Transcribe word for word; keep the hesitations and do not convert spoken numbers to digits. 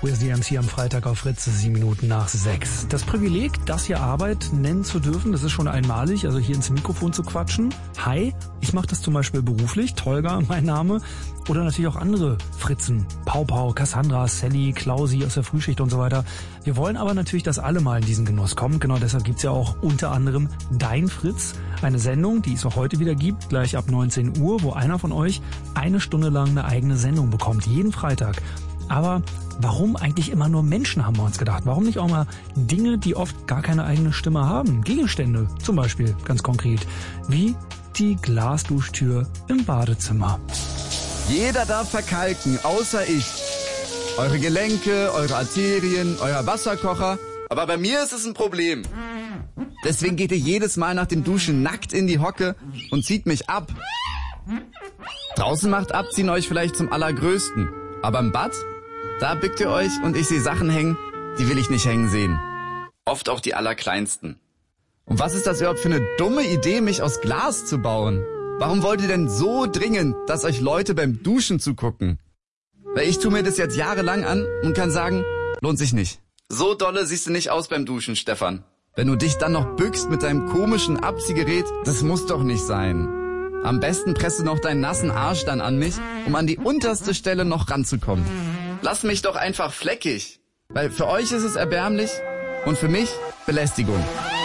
Where's the M C am Freitag auf Fritz, sieben Minuten nach sechs. Das Privileg, das hier Arbeit nennen zu dürfen, das ist schon einmalig, also hier ins Mikrofon zu quatschen. Hi, ich mache das zum Beispiel beruflich, Tolga, mein Name. Oder natürlich auch andere Fritzen, Pau Pau, Cassandra, Sally, Klausi aus der Frühschicht und so weiter. Wir wollen aber natürlich, dass alle mal in diesen Genuss kommen. Genau deshalb gibt's ja auch unter anderem Dein Fritz, eine Sendung, die es auch heute wieder gibt, gleich ab neunzehn Uhr, wo einer von euch eine Stunde lang eine eigene Sendung bekommt, jeden Freitag. Aber warum eigentlich immer nur Menschen, haben wir uns gedacht? Warum nicht auch mal Dinge, die oft gar keine eigene Stimme haben? Gegenstände zum Beispiel, ganz konkret. Wie die Glasduschtür im Badezimmer. Jeder darf verkalken, außer ich. Eure Gelenke, eure Arterien, euer Wasserkocher. Aber bei mir ist es ein Problem. Deswegen geht ihr jedes Mal nach dem Duschen nackt in die Hocke und zieht mich ab. Draußen macht Abziehen euch vielleicht zum Allergrößten. Aber im Bad, da bückt ihr euch und ich sehe Sachen hängen, die will ich nicht hängen sehen. Oft auch die Allerkleinsten. Und was ist das überhaupt für eine dumme Idee, mich aus Glas zu bauen? Warum wollt ihr denn so dringend, dass euch Leute beim Duschen zugucken? Weil ich tue mir das jetzt jahrelang an und kann sagen, lohnt sich nicht. So dolle siehst du nicht aus beim Duschen, Stefan. Wenn du dich dann noch bückst mit deinem komischen Abziehgerät, das muss doch nicht sein. Am besten presst du noch deinen nassen Arsch dann an mich, um an die unterste Stelle noch ranzukommen. Lass mich doch einfach fleckig. Weil für euch ist es erbärmlich und für mich Belästigung.